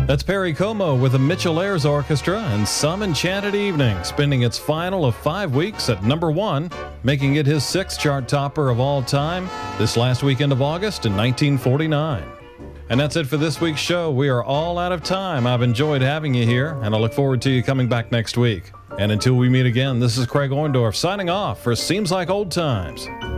That's Perry Como with the Mitchell Ayers Orchestra and Some Enchanted Evening, spending its final of 5 weeks at number 1, making it his 6th chart topper of all time this last weekend of August in 1949. And that's it for this week's show. We are all out of time. I've enjoyed having you here, and I look forward to you coming back next week. And until we meet again, this is Craig Orndorff signing off for Seems Like Old Times.